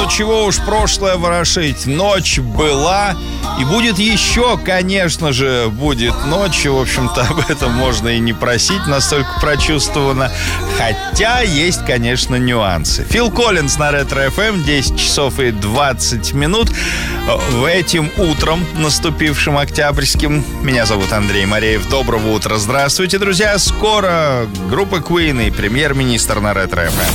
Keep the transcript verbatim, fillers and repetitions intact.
Ну, чего уж прошлое ворошить. Ночь была. И будет еще, конечно же, будет ночь. В общем-то, об этом можно и не просить, настолько прочувствовано. Хотя есть, конечно, нюансы. Фил Коллинз на Ретро эф эм, десять часов и двадцать минут. В этим утром, наступившим октябрьским. Меня зовут Андрей Мореев. Доброго утра. Здравствуйте, друзья. Скоро группа Queen и премьер-министр на Ретро эф эм.